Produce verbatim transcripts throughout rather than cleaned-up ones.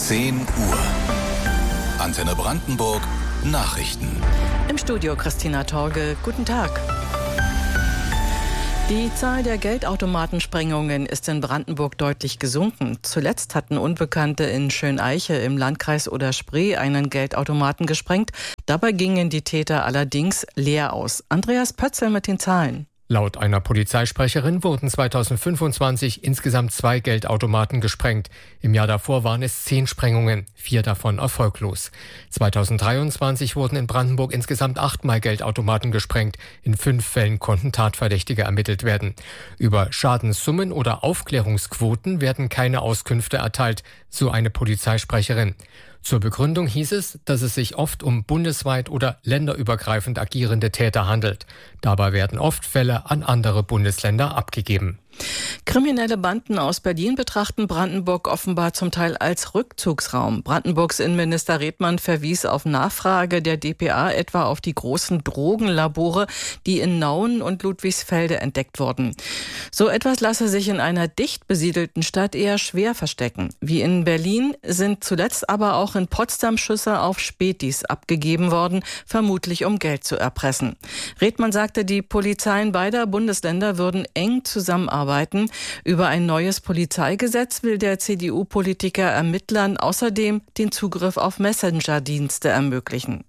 zehn Uhr. Antenne Brandenburg Nachrichten. Im Studio Christina Torge. Guten Tag. Die Zahl der Geldautomatensprengungen ist in Brandenburg deutlich gesunken. Zuletzt hatten Unbekannte in Schöneiche im Landkreis Oder-Spree einen Geldautomaten gesprengt. Dabei gingen die Täter allerdings leer aus. Andreas Pötzl mit den Zahlen. Laut einer Polizeisprecherin wurden zweitausendfünfundzwanzig insgesamt zwei Geldautomaten gesprengt. Im Jahr davor waren es zehn Sprengungen, vier davon erfolglos. zweitausenddreiundzwanzig wurden in Brandenburg insgesamt achtmal Geldautomaten gesprengt. In fünf Fällen konnten Tatverdächtige ermittelt werden. Über Schadenssummen oder Aufklärungsquoten werden keine Auskünfte erteilt, so eine Polizeisprecherin. Zur Begründung hieß es, dass es sich oft um bundesweit oder länderübergreifend agierende Täter handelt. Dabei werden oft Fälle an andere Bundesländer abgegeben. Kriminelle Banden aus Berlin betrachten Brandenburg offenbar zum Teil als Rückzugsraum. Brandenburgs Innenminister Redmann verwies auf Nachfrage der D P A etwa auf die großen Drogenlabore, die in Nauen und Ludwigsfelde entdeckt wurden. So etwas lasse sich in einer dicht besiedelten Stadt eher schwer verstecken. Wie in Berlin sind zuletzt aber auch in Potsdam Schüsse auf Spätis abgegeben worden, vermutlich um Geld zu erpressen. Redmann sagte, die Polizeien beider Bundesländer würden eng zusammenarbeiten. Über ein neues Polizeigesetz will der C D U-Politiker Ermittlern außerdem den Zugriff auf Messenger-Dienste ermöglichen.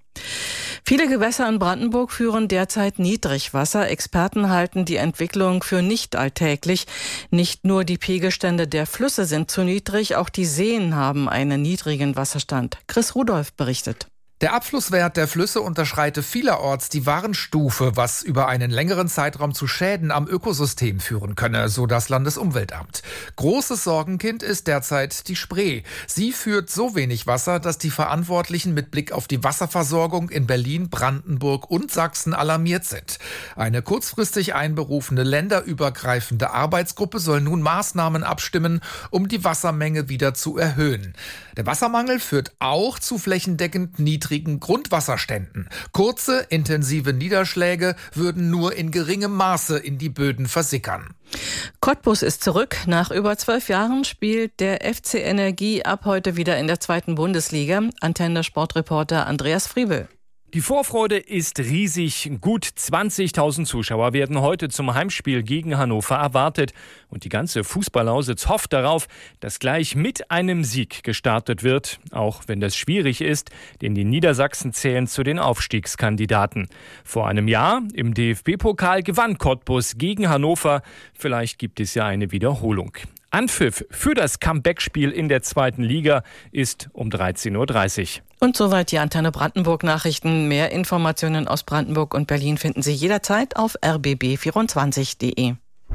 Viele Gewässer in Brandenburg führen derzeit Niedrigwasser. Experten halten die Entwicklung für nicht alltäglich. Nicht nur die Pegelstände der Flüsse sind zu niedrig, auch die Seen haben einen niedrigen Wasserstand. Chris Rudolph berichtet. Der Abflusswert der Flüsse unterschreite vielerorts die Warnstufe, was über einen längeren Zeitraum zu Schäden am Ökosystem führen könne, so das Landesumweltamt. Großes Sorgenkind ist derzeit die Spree. Sie führt so wenig Wasser, dass die Verantwortlichen mit Blick auf die Wasserversorgung in Berlin, Brandenburg und Sachsen alarmiert sind. Eine kurzfristig einberufene länderübergreifende Arbeitsgruppe soll nun Maßnahmen abstimmen, um die Wassermenge wieder zu erhöhen. Der Wassermangel führt auch zu flächendeckend niedrigen Grundwasserständen. Kurze, intensive Niederschläge würden nur in geringem Maße in die Böden versickern. Cottbus ist zurück. Nach über zwölf Jahren spielt der F C Energie ab heute wieder in der zweiten Bundesliga. Antenne-Sportreporter Andreas Friebel. Die Vorfreude ist riesig. Gut zwanzigtausend Zuschauer werden heute zum Heimspiel gegen Hannover erwartet. Und die ganze Fußballlausitz hofft darauf, dass gleich mit einem Sieg gestartet wird. Auch wenn das schwierig ist, denn die Niedersachsen zählen zu den Aufstiegskandidaten. Vor einem Jahr im D F B-Pokal gewann Cottbus gegen Hannover. Vielleicht gibt es ja eine Wiederholung. Anpfiff für das Comeback-Spiel in der zweiten Liga ist um dreizehn Uhr dreißig. Und soweit die Antenne Brandenburg Nachrichten. Mehr Informationen aus Brandenburg und Berlin finden Sie jederzeit auf r b b vierundzwanzig punkt d e.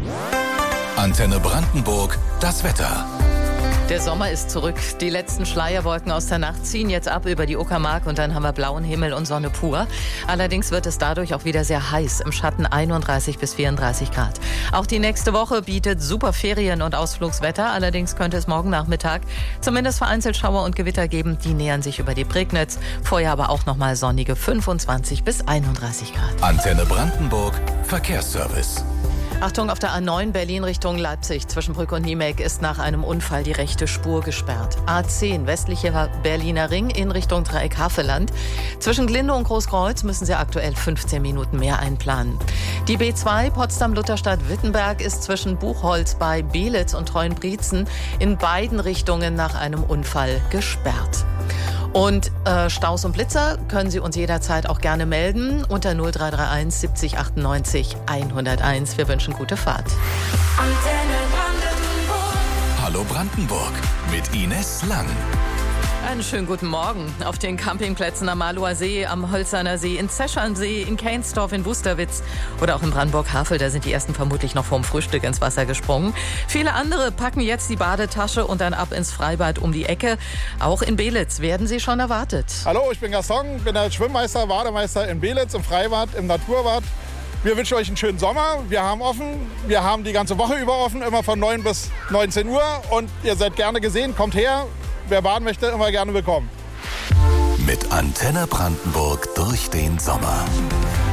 Antenne Brandenburg, das Wetter. Der Sommer ist zurück. Die letzten Schleierwolken aus der Nacht ziehen jetzt ab über die Uckermark und dann haben wir blauen Himmel und Sonne pur. Allerdings wird es dadurch auch wieder sehr heiß. Im Schatten einunddreißig bis vierunddreißig Grad. Auch die nächste Woche bietet super Ferien- und Ausflugswetter. Allerdings könnte es morgen Nachmittag zumindest vereinzelt Schauer und Gewitter geben. Die nähern sich über die Prignitz. Vorher aber auch nochmal sonnige fünfundzwanzig bis einunddreißig Grad. Antenne Brandenburg, Verkehrsservice. Achtung, auf der A neun Berlin Richtung Leipzig zwischen Brück und Niemek ist nach einem Unfall die rechte Spur gesperrt. A zehn westlicher Berliner Ring in Richtung Dreieck Havelland. Zwischen Glinde und Großkreuz müssen Sie aktuell fünfzehn Minuten mehr einplanen. Die B zwei Potsdam-Lutherstadt-Wittenberg ist zwischen Buchholz bei Belitz und Treuenbrietzen in beiden Richtungen nach einem Unfall gesperrt. Und äh, Staus und Blitzer können Sie uns jederzeit auch gerne melden unter null drei drei eins siebzig achtundneunzig hunderteins. Wir wünschen gute Fahrt. Antenne Brandenburg. Hallo Brandenburg mit Ines Lang. Einen schönen guten Morgen. Auf den Campingplätzen am Mahlower See, am Holzerner See, in Zeschernsee, in Kainsdorf, in Wusterwitz oder auch in Brandenburg-Havel, da sind die ersten vermutlich noch vorm Frühstück ins Wasser gesprungen. Viele andere packen jetzt die Badetasche und dann ab ins Freibad um die Ecke. Auch in Belitz werden sie schon erwartet. Hallo, ich bin Gaston, bin der Schwimmmeister, Bademeister in Belitz, im Freibad, im Naturbad. Wir wünschen euch einen schönen Sommer. Wir haben offen, wir haben die ganze Woche über offen, immer von neun bis neunzehn Uhr. Und ihr seid gerne gesehen, kommt her. Wer baden möchte, immer gerne willkommen. Mit Antenne Brandenburg durch den Sommer.